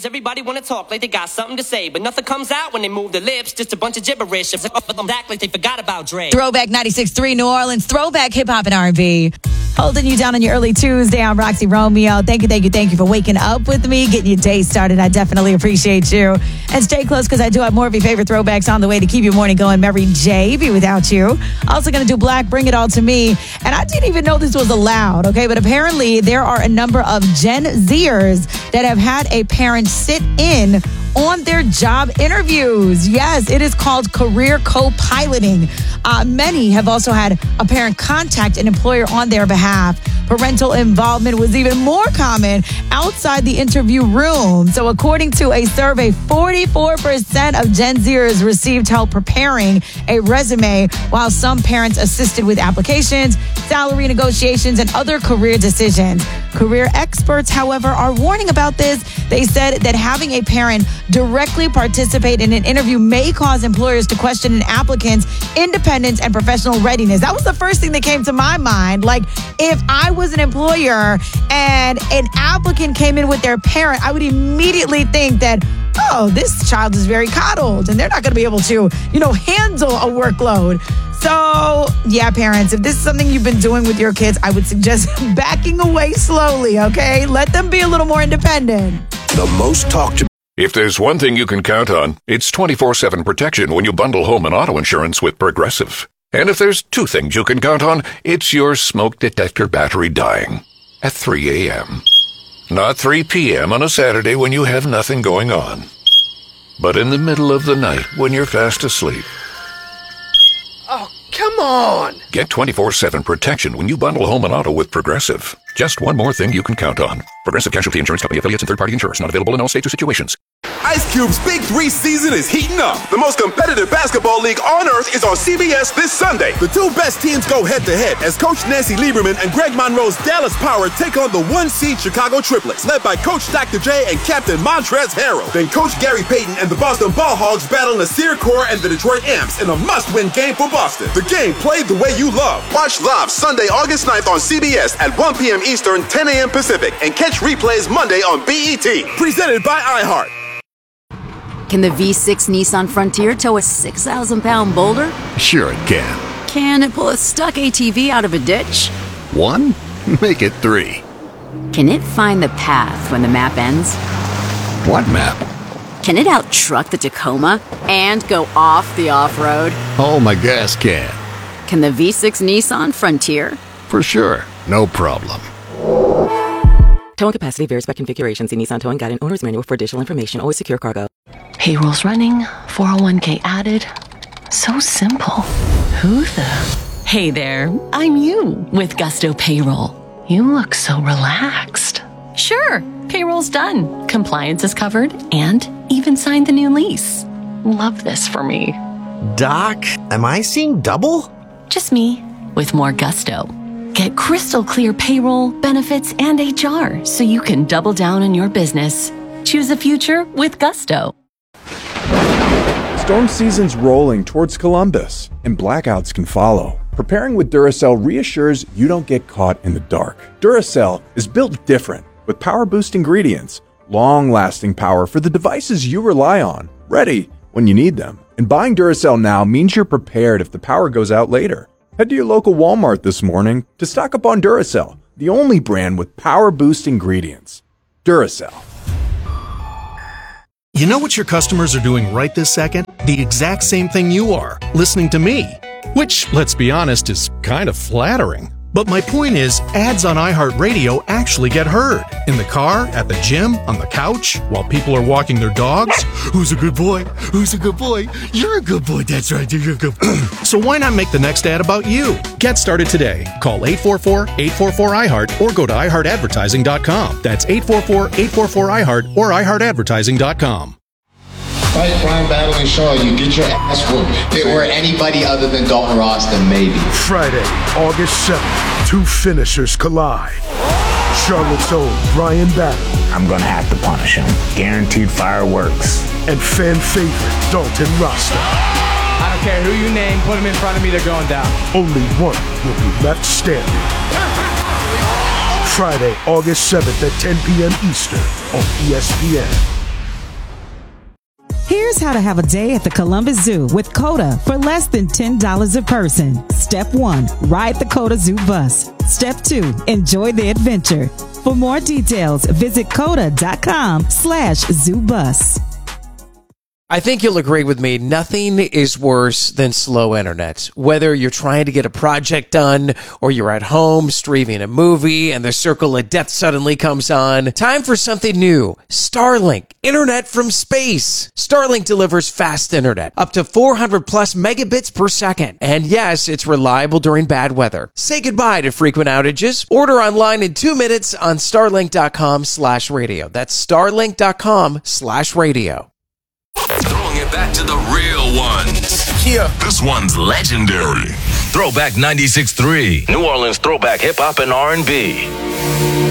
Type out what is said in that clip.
nowadays, everybody wanna talk like they got something to say, but nothing comes out when they move their lips, just a bunch of gibberish. Act like they forgot about Dre. Throwback 96.3 New Orleans, throwback hip-hop and R&B. Holding you down on your early Tuesday. I'm Roxy Romeo. Thank you for waking up with me, getting your day started. I definitely appreciate you. And stay close because I do have more of your favorite throwbacks on the way to keep your morning going. Mary J, Be Without You. Also going to do Black, Bring It All to Me. And I didn't even know this was allowed, okay? But apparently there are a number of Gen Zers that have had a parent sit in on their job interviews. Yes, it is called career co-piloting. Many have also had a parent contact an employer on their behalf. Parental involvement was even more common outside the interview room. So according to a survey, 44% of Gen Zers received help preparing a resume, while some parents assisted with applications, salary negotiations, and other career decisions. Career experts, however, are warning about this. They said that having a parent directly participate in an interview may cause employers to question an applicant's independence and professional readiness. That was the first thing that came to my mind. Like, if I was an employer and an applicant came in with their parent, I would immediately think that, oh, this child is very coddled and they're not going to be able to, handle a workload. So, yeah, parents, if this is something you've been doing with your kids, I would suggest backing away slowly, okay? Let them be a little more independent. The most talked to. If there's one thing you can count on, it's 24/7 protection when you bundle home and auto insurance with Progressive. And if there's two things you can count on, it's your smoke detector battery dying at 3 a.m. Not 3 p.m. on a Saturday when you have nothing going on, but in the middle of the night when you're fast asleep. Oh, come on! Get 24/7 protection when you bundle home and auto with Progressive. Just one more thing you can count on. Progressive Casualty Insurance Company affiliates and third-party insurers. Not available in all states or situations. Ice Cube's Big 3 season is heating up. The most competitive basketball league on earth is on CBS this Sunday. The two best teams go head-to-head as Coach Nancy Lieberman and Greg Monroe's Dallas Power take on the 1-seed Chicago Triplets, led by Coach Dr. J and Captain Montrezl Harrell. Then Coach Gary Payton and the Boston Ball Hogs battle Nasir Kaur and the Detroit Amps in a must-win game for Boston. The game played the way you love. Watch live Sunday, August 9th on CBS at 1 p.m. Eastern, 10 a.m. Pacific, and catch replays Monday on BET. Presented by iHeart. Can the V6 Nissan Frontier tow a 6,000-pound boulder? Sure it can. Can it pull a stuck ATV out of a ditch? 1? Make it 3. Can it find the path when the map ends? What map? Can it out-truck the Tacoma and go off the off-road? Oh, my gas can. Can the V6 Nissan Frontier? For sure. No problem. Towing capacity varies by configuration. See Nissan Towing Guide and Owner's Manual for additional information. Always secure cargo. Payroll's running, 401k added. So simple. Who the? Hey there, I'm you with Gusto Payroll. You look so relaxed. Sure, payroll's done. Compliance is covered and even signed the new lease. Love this for me. Doc, am I seeing double? Just me with more gusto. Get crystal clear payroll, benefits, and HR so you can double down on your business. Choose a future with Gusto. Storm season's rolling towards Columbus, and blackouts can follow. Preparing with Duracell reassures you don't get caught in the dark. Duracell is built different, with power-boost ingredients, long-lasting power for the devices you rely on, ready when you need them. And buying Duracell now means you're prepared if the power goes out later. Head to your local Walmart this morning to stock up on Duracell, the only brand with power-boost ingredients. Duracell. You know what your customers are doing right this second? The exact same thing you are, listening to me. Which, let's be honest, is kind of flattering. But my point is, ads on iHeartRadio actually get heard. In the car, at the gym, on the couch, while people are walking their dogs. Who's a good boy? Who's a good boy? You're a good boy, that's right, you're a good boy. So why not make the next ad about you? Get started today. Call 844-844-iHeart or go to iHeartAdvertising.com. That's 844-844-iHeart or iHeartAdvertising.com. Fight crime, battling Shaw, you get your ass whooped. If it were anybody other than Dalton Ross, then maybe. Friday, August 7th, two finishers collide. Charlotte's own Brian Battle. I'm gonna have to punish him. Guaranteed fireworks. And fan favorite Dalton Rasta. I don't care who you name, put him in front of me, they're going down. Only one will be left standing. Friday, August 7th at 10 p.m. Eastern on ESPN. how to have a day at the Columbus Zoo with CODA for less than $10 a person. Step 1, ride the CODA Zoo bus. Step 2, enjoy the adventure. For more details, visit coda.com/zoobus. I think you'll agree with me, nothing is worse than slow internet. Whether you're trying to get a project done or you're at home streaming a movie and the circle of death suddenly comes on, time for something new. Starlink, internet from space. Starlink delivers fast internet, up to 400 plus megabits per second. And yes, it's reliable during bad weather. Say goodbye to frequent outages. Order online in 2 minutes on starlink.com/radio. That's starlink.com/radio. Throwing it back to the real ones. Yeah. This one's legendary. Throwback 96.3. New Orleans throwback hip hop and R&B.